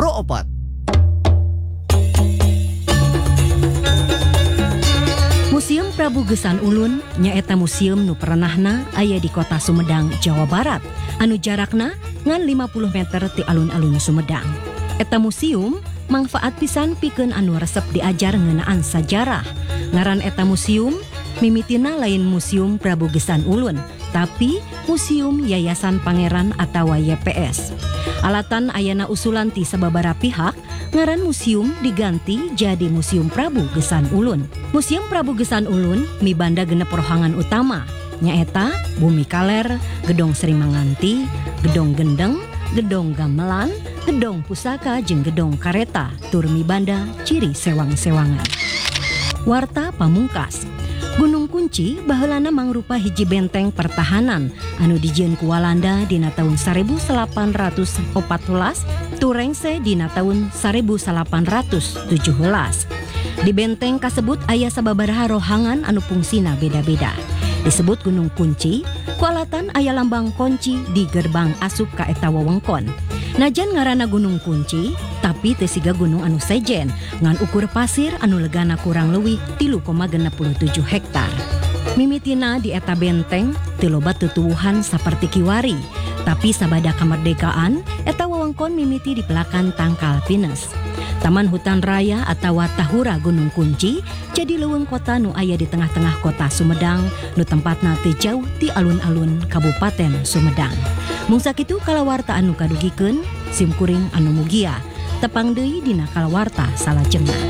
Pro Opat. Museum Prabu Gesan Ulun nyaeta museum nu perenahna aya di kota Sumedang, Jawa Barat. Anu jarakna ngan 50 meter ti alun-alun Sumedang. Eta museum manfaat pisan pikeun anu resep diajar ngeunaan sajarah. Ngaran eta museum mimitina lain Museum Prabu Gesan Ulun, tapi Museum Yayasan Pangeran atawa YPS. Alatan ayana usulan ti sababaraha pihak, ngaran museum diganti jadi Museum Prabu Gesan Ulun. Museum Prabu Gesan Ulun mibanda genep rohangan utama, nyaeta Bumi Kaler, Gedong Sri Manganti, Gedong Gendeng, Gedong Gamelan, Gedong Pusaka jeung Gedong Kareta, tur mibanda ciri sewang-sewangan. Warta pamungkas. Gunung Kunci baheulana mangrupa hiji benteng pertahanan anu dijieun ku Walanda dina taun 1814 turengse dina taun 1817. Di benteng kasebut aya sababaraha rohangan anu fungsina beda-beda. Disebut Gunung Kunci, ku alatan aya lambang kunci di gerbang asup ka eta wewengkon. Najan ngaranna Gunung Kunci, tapi teu siga gunung anu sejen, ngan ukur pasir anu legana kurang leuwih 3,67 hektar. Mimitina di eta benteng teu loba tutuwuhan saperti kiwari, tapi sabada kamardekaan eta wewengkon mimiti di pelakan Tangkal Pinus. Taman Hutan Raya atawa Tahura Gunung Kunci jadi leuweung kota nu aya di tengah-tengah kota Sumedang, nu tempatna teu jauh ti alun-alun Kabupaten Sumedang. Mung sakitu kalawarta anu kadugikeun, simkuring anu mugia. Tepang deui dina kalawarta salajengna.